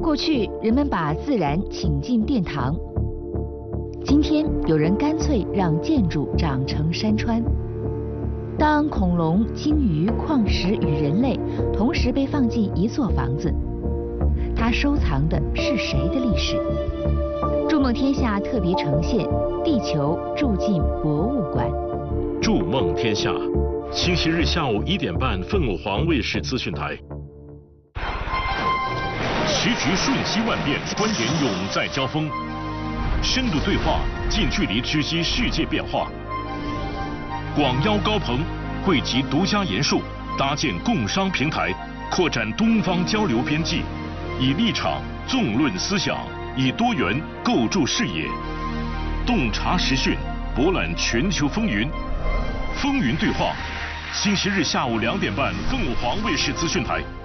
过去人们把自然请进殿堂，今天有人干脆让建筑长成山川。当恐龙、鲸鱼、矿石与人类同时被放进一座房子，它收藏的是谁的历史？筑梦天下特别呈现《地球住进博物馆》。 筑梦天下，星期日下午1点半，凤凰卫视资讯台。时局瞬息万变，观点永在交锋，深度对话，近距离直击世界变化。广邀高朋，汇集独家研述，搭建共商平台，扩展东方交流边际，以立场纵论思想，以多元构筑视野，洞察时讯，博览全球风云。风云对话，星期日下午2点半，凤凰卫视资讯台。